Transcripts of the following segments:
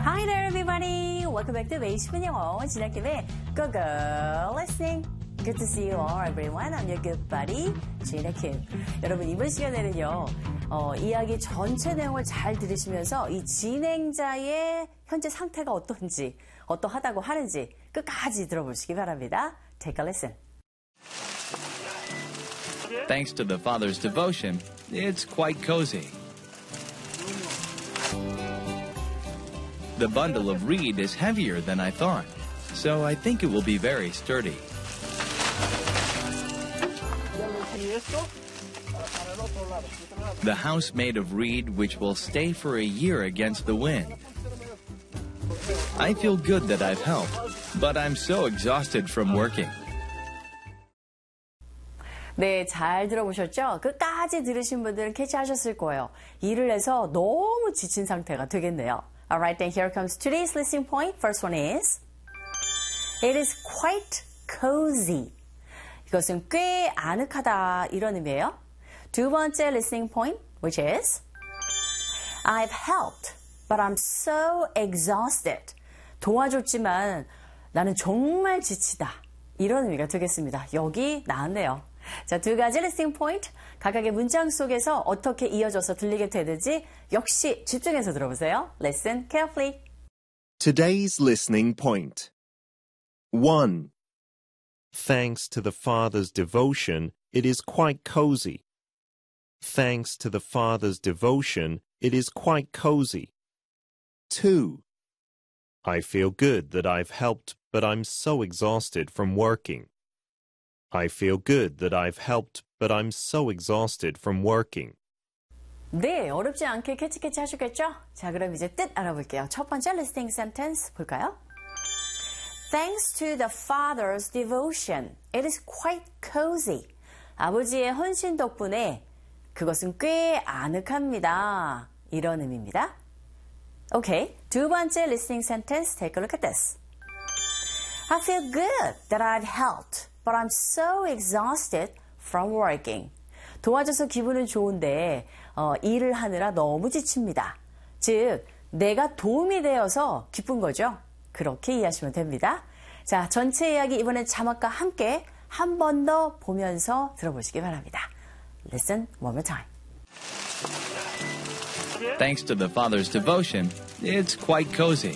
Hi there, everybody. Welcome back to 매일 영어 진학김의 Go Go Listening. Good to see you all, everyone. I'm your good buddy, Gina Kim. 여러분, 이번 시간에는요, 이야기 전체 내용을 잘 들으시면서 이 진행자의 현재 상태가 어떤지, 어떠하다고 하는지 끝까지 들어보시기 바랍니다. Take a listen. Thanks to the Father's devotion, it's quite cozy. The bundle of reed is heavier than I thought, so I think it will be very sturdy. The house made of reed which will stay for a year against the wind. I feel good that I've helped, but I'm so exhausted from working. 네, 잘 들어보셨죠? 끝까지 들으신 분들은 캐치하셨을 거예요. 일을 해서 너무 지친 상태가 되겠네요. Alright, then here comes today's listening point. First one is It is quite cozy. 이것은 꽤 아늑하다 이런 의미예요. 두 번째 listening point, which is I've helped, but I'm so exhausted. 도와줬지만 나는 정말 지치다. 이런 의미가 되겠습니다. 여기 나왔네요. 자, 두 가지 listening point, 각각의 문장 속에서 어떻게 이어져서 들리게 되는지 역시 집중해서 들어보세요. Listen carefully. Today's listening point. 1. Thanks to the Father's devotion, it is quite cozy. Thanks to the Father's devotion, it is quite cozy. 2. I feel good that I've helped, but I'm so exhausted from working. I feel good that I've helped, but I'm so exhausted from working. 네, 어렵지 않게 캐치 하셨겠죠? 자, 그럼 이제 뜻 알아볼게요. 첫 번째 listening sentence 볼까요? Thanks to the Father's devotion, it is quite cozy. 아버지의 헌신 덕분에 그것은 꽤 아늑합니다. 이런 의미입니다. 오케이, 두 번째 listening sentence, take a look at this. I feel good that I've helped. But I'm so exhausted from working. 도와줘서 기분은 좋은데 일을 하느라 너무 지칩니다. 즉, 내가 도움이 되어서 기쁜 거죠. 그렇게 이해하시면 됩니다. 자, 전체 이야기 이번엔 자막과 함께 한 번 더 보면서 들어보시기 바랍니다. Listen one more time. Thanks to the Father's devotion, it's quite cozy.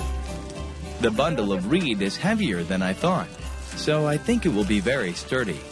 The bundle of reed is heavier than I thought, so I think it will be very sturdy.